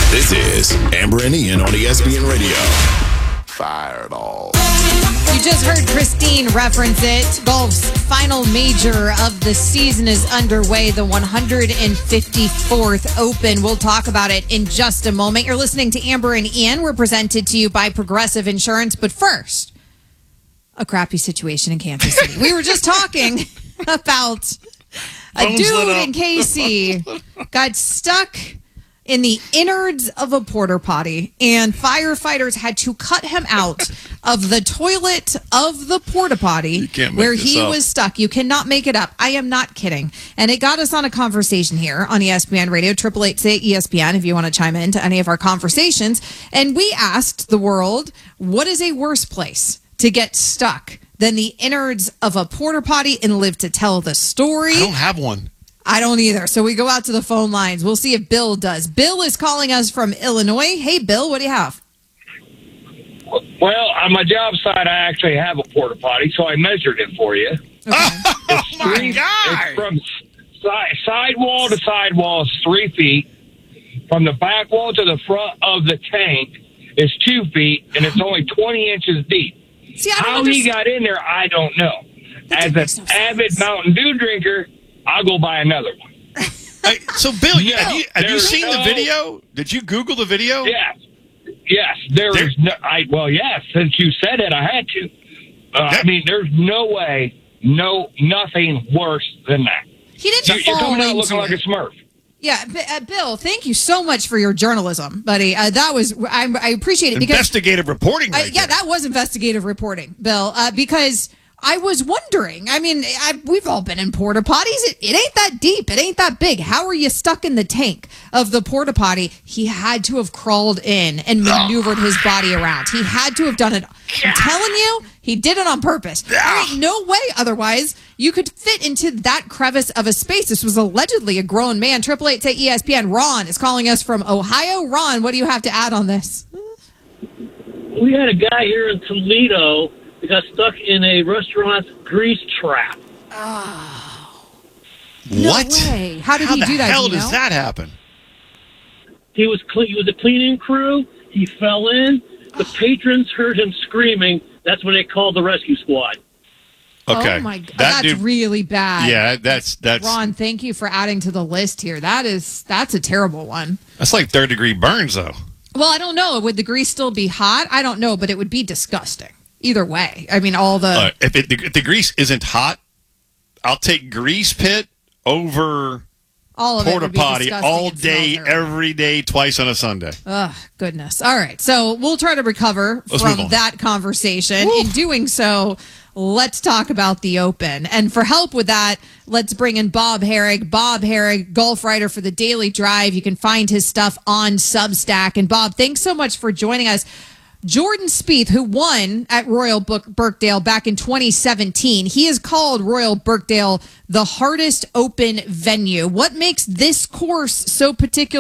This is Amber and Ian on ESPN Radio. Fireball. You just heard Christine reference it. Golf's final major of the season is underway, the 154th Open. We'll talk about it in just a moment. You're listening to Amber and Ian. We're presented to you by Progressive Insurance. But first, a crappy situation in Kansas City. We were just talking about a dude in KC got stuck in the innards of a porta potty, and firefighters had to cut him out of the toilet of the porta potty where he was stuck. You cannot make it up. I am not kidding. And it got us on a conversation here on ESPN Radio, 888-SAY-ESPN, if you want to chime in to any of our conversations. And we asked the world, what is a worse place to get stuck than the innards of a porta potty, and live to tell the story? I don't have one. I don't either. So we go out to the phone lines. We'll see if Bill does. Bill is calling us from Illinois. Hey, Bill, what do you have? Well, on my job site, I actually have a porta potty, so I measured it for you. Okay. Oh, my God. It's from sidewall to sidewall is 3 feet. From the back wall to the front of the tank is 2 feet, and it's only 20 inches deep. See, How he got in there, I don't know. As an avid Mountain Dew drinker, I'll go buy another one. So, Bill, have you seen the video? Did you Google the video? Yes. Yes. Since you said it, I had to. I mean, there's no way, nothing worse than that. He didn't You're fall coming out into looking like a it. Smurf. Yeah, Bill, thank you so much for your journalism, buddy. That was I appreciate it because Investigative reporting. that was investigative reporting, Bill. Because I was wondering. I mean, we've all been in porta potties. It ain't that deep. It ain't that big. How are you stuck in the tank of the porta potty? He had to have crawled in and maneuvered his body around. He had to have done it. I'm telling you, he did it on purpose. There ain't no way otherwise you could fit into that crevice of a space. This was allegedly a grown man. 888-ESPN. Ron is calling us from Ohio. Ron, what do you have to add on this? We had a guy here in Toledo that got stuck in a restaurant's grease trap. Oh. What? No way. How did he do that? How the hell does that happen? He was a cleaning crew. He fell in. The patrons heard him screaming. That's when they called the rescue squad. Okay. Oh my God, that's really bad. Yeah, that's Ron, thank you for adding to the list here. That's a terrible one. That's like third-degree burns, though. Well, I don't know. Would the grease still be hot? I don't know, but it would be disgusting. Either way. I mean, all the... If the grease isn't hot, I'll take grease pit over all of porta potty all day, every day, twice on a Sunday. Oh, goodness. All right. So we'll try to recover from that conversation. Woo. In doing so, let's talk about the Open. And for help with that, let's bring in Bob Harig. Bob Harig, golf writer for the Daily Drive. You can find his stuff on Substack. And Bob, thanks so much for joining us. Jordan Spieth, who won at Royal Birkdale back in 2017, he has called Royal Birkdale the hardest Open venue. What makes this course so particular?